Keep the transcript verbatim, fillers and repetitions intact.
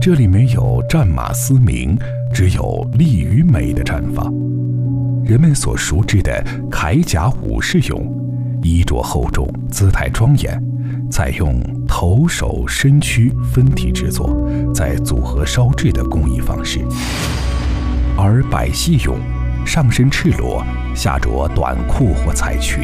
这里没有战马嘶鸣，只有力与美的绽放。人们所熟知的铠甲武士俑，衣着厚重，姿态庄严，采用头手身躯分体制作，再组合烧制的工艺方式。而百戏俑上身赤裸，下着短裤或彩裙，